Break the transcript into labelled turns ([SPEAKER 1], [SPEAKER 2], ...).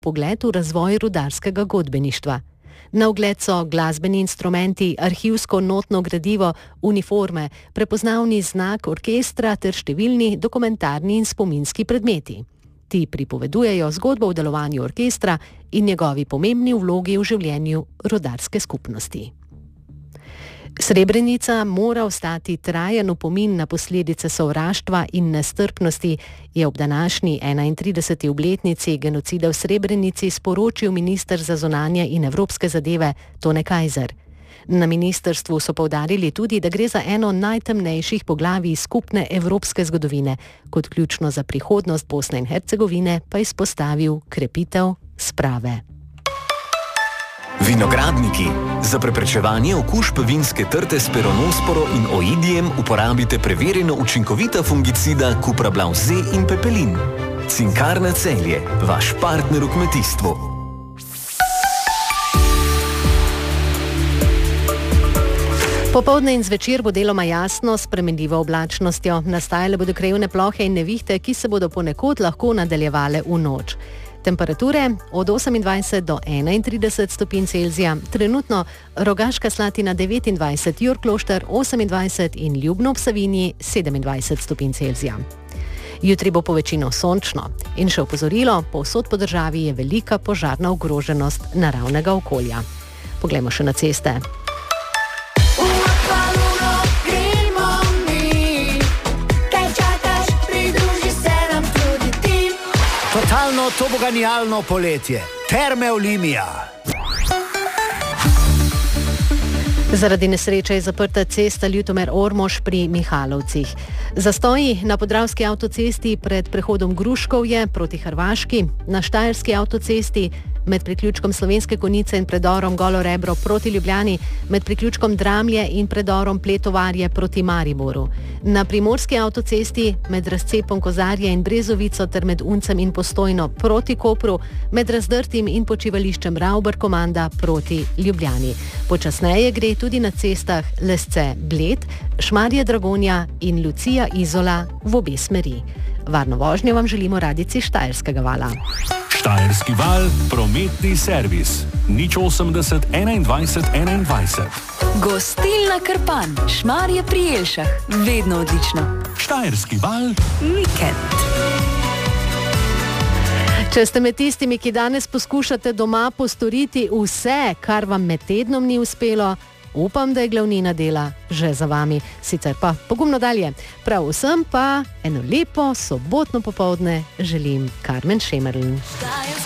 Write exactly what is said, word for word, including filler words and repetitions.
[SPEAKER 1] vpogled v razvoj rudarskega godbeništva. Na ogled so glasbeni instrumenti, arhivsko notno gradivo, uniforme, prepoznavni znak orkestra ter številni dokumentarni in spominski predmeti. Ti pripovedujejo zgodbo o delovanju orkestra in njegovi pomembni vlogi v življenju rudarske skupnosti. Srebrenica mora ostati trajen opomin na posledice sovraštva in nestrpnosti, je ob današnji enaintrideseti obletnici genocida v Srebrenici sporočil minister za zunanje in evropske zadeve Tone Kajzer. Na ministrstvu so poudarili tudi, da gre za eno najtemnejših poglavij skupne evropske zgodovine, kot ključno za prihodnost Bosne in Hercegovine pa izpostavil krepitev sprave.
[SPEAKER 2] Vinogradniki. Za preprečevanje okužb vinske trte s peronosporo in oidijem uporabite preverjeno učinkovita fungicida Cuprablau Z in Pepelin. Cinkarna Celje, vaš partner v kmetijstvu.
[SPEAKER 1] Popoldne in zvečer bo deloma jasno s spremenljivo oblačnostjo. Nastajale bodo krajevne plohe in nevihte, ki se bodo ponekod lahko nadaljevale v noč. Temperature od osemindvajset do enaintrideset stopinj Celzija, trenutno Rogaška Slatina devetindvajset, Jurklošter osemindvajset in Ljubno ob Savinji sedemindvajset stopinj Celzija. Jutri bo povečino sončno in še opozorilo, povsod po državi je velika požarna ogroženost naravnega okolja. Poglejmo še na ceste.
[SPEAKER 3] Totalno toboganijalno poletje. Terme Olimia.
[SPEAKER 1] Zaradi nesreče je zaprta cesta Ljutomer-Ormož pri Mihalovcih. Zastoji na podravski avtocesti pred prehodom Gruškovje proti Hrvaški, na štajerski avtocesti med priključkom Slovenske Konjice in predorom Golo Rebro proti Ljubljani, med priključkom Dramlje in predorom Pletovarje proti Mariboru. Na primorski avtocesti med razcepom Kozarje in Brezovico ter med Uncem in Postojno proti Kopru, med Razdrtim in počivališčem Ravbar-Komanda proti Ljubljani. Počasneje gre tudi na cestah Lesce-Bled, Šmarje-Dragonja in Lucija-Izola v obe smeri. Varno vožnjo vam želimo radijci Štajerskega vala.
[SPEAKER 4] Štajerski val, prometni servis. nič osemdeset enaindvajset enaindvajset.
[SPEAKER 5] Gostilna Krpan, Šmarje pri Jelšah. Vedno odlično.
[SPEAKER 4] Štajerski val.
[SPEAKER 5] Vikend.
[SPEAKER 1] Če ste med tistimi, ki danes poskušate doma postoriti vse, kar vam med tednom ni uspelo, upam, da je glavnina dela že za vami. Sicer pa pogumno dalje. Prav vsem pa eno lepo sobotno popoldne želim Karmen Šemerlin.